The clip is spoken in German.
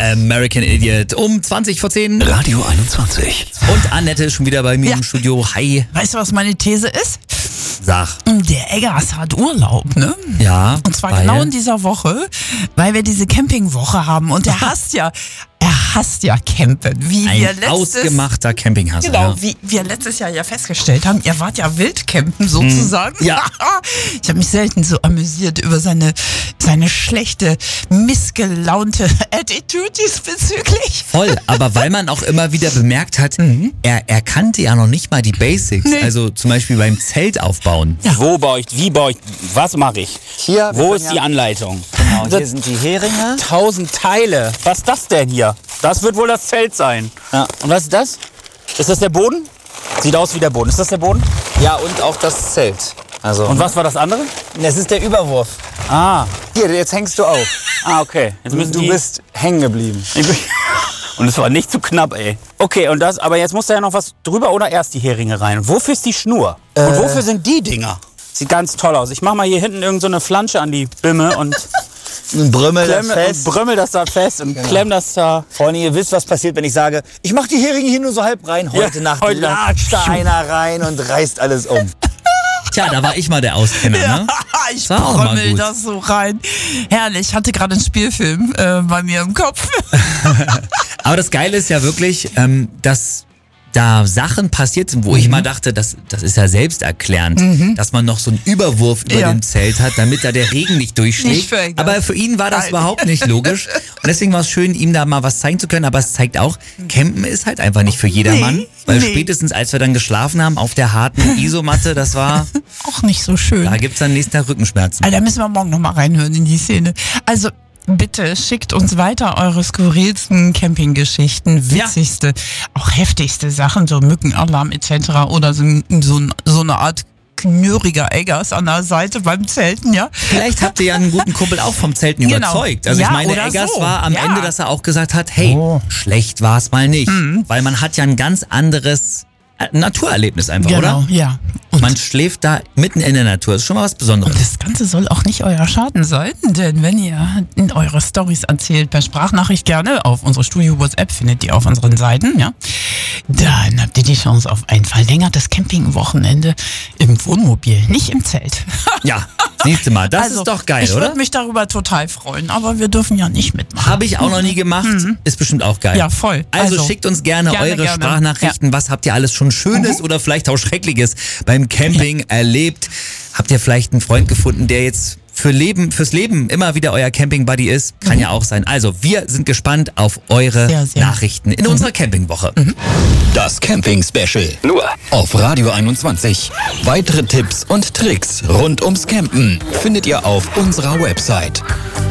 American Idiot um 20 vor 10. Radio 21. Und Annette ist schon wieder bei mir im Studio. Hi. Weißt du, was meine These ist? Sag. Der Eggers hat Urlaub, ne? Ja. Und zwar genau in dieser Woche, weil wir diese Campingwoche haben. Und er hasst ja Campen. Wie wir Ein ausgemachter Campinghasser. Genau, ja. wie wir letztes Jahr ja festgestellt haben, ihr wart ja Wildcampen sozusagen. Ja. Ich habe mich selten so amüsiert über seine schlechte, missgelaunte Attitude diesbezüglich. Voll, aber weil man auch immer wieder bemerkt hat, er kannte ja noch nicht mal die Basics. Nee. Also zum Beispiel beim Zelt aufbauen. Ja. Wo baue ich, wie baue ich, was mache ich? Hier, Wo ist die Anleitung? Genau, hier sind die Heringe. 1000 Teile. Was ist das denn hier? Das wird wohl das Zelt sein. Ja. Und was ist das? Ist das der Boden? Sieht aus wie der Boden. Ist das der Boden? Ja, und auch das Zelt. Also, Und was war das andere? das ist der Überwurf. Ah, Hier, jetzt hängst du auf. okay. Jetzt müssen Du die... bist hängen geblieben. Und es war nicht zu knapp, ey. Okay, und das, aber jetzt muss da ja noch was drüber oder erst die Heringe rein. Und wofür ist die Schnur? Und wofür sind die Dinger? Sieht ganz toll aus. Ich mach mal hier hinten irgend so eine Flansche an die Bimme und Ein Brümmel brömmel das da fest und klemm das da. Freunde, ihr wisst, was passiert, wenn ich sage, ich mach die Heringe hier nur so halb rein. Heute Ja, Nacht heute Nacht. latscht da einer rein und reißt alles um. Tja, da war ich mal der Auskenner, ne? Ich war auch mal brömmel gut. das so rein. Herrlich, ich hatte gerade einen Spielfilm bei mir im Kopf. Aber das Geile ist ja wirklich, dass da Sachen passiert sind, wo ich mal dachte, das ist ja selbsterklärend, dass man noch so einen Überwurf über Ja. dem Zelt hat, damit da der Regen nicht durchschlägt. Nicht für Eggers. Aber für ihn war das Nein. überhaupt nicht logisch. Und deswegen war es schön, ihm da mal was zeigen zu können. Aber es zeigt auch, Campen ist halt einfach nicht für jedermann. Nee, Weil nee. spätestens, als wir dann geschlafen haben auf der harten Isomatte, das war, Auch nicht so schön. da gibt's dann nächsten Tag Rückenschmerzen. Da müssen wir morgen noch mal reinhören in die Szene. Also bitte schickt uns weiter eure skurrilsten Campinggeschichten, witzigste, auch heftigste Sachen, so Mückenalarm etc. oder so eine Art knurriger Eggers an der Seite beim Zelten, ja. Vielleicht habt ihr ja einen guten Kumpel auch vom Zelten Genau. überzeugt. Also Ja, ich meine, oder Eggers so. war am Ja. Ende, dass er auch gesagt hat, hey, Oh. schlecht war es mal nicht. Weil man hat ja ein ganz anderes Naturerlebnis einfach, Genau, oder? ja. Und Man schläft da mitten in der Natur. Das ist schon mal was Besonderes. das Ganze soll auch nicht euer Schaden sein, denn wenn ihr in eure Stories erzählt, per Sprachnachricht gerne auf unsere Studio-WhatsApp, findet ihr auf unseren Seiten, ja, dann habt ihr die Chance auf ein verlängertes Campingwochenende im Wohnmobil, nicht im Zelt. Ja, siehst du mal, das Also, ist doch geil, ich oder? würde mich darüber total freuen, aber wir dürfen ja nicht mitmachen. Habe ich auch noch nie gemacht. Ist bestimmt auch geil. Ja, voll. Also, Also, schickt uns gerne eure gerne. Sprachnachrichten. Was habt ihr alles schon Schönes oder vielleicht auch Schreckliches beim Camping erlebt? Habt ihr vielleicht einen Freund gefunden, der jetzt fürs Leben immer wieder euer Camping-Buddy ist? Kann ja auch sein. Also, wir sind gespannt auf eure Sehr, sehr. Nachrichten in unserer Campingwoche. Das Camping-Special. Nur auf Radio 21. Weitere Tipps und Tricks rund ums Campen findet ihr auf unserer Website.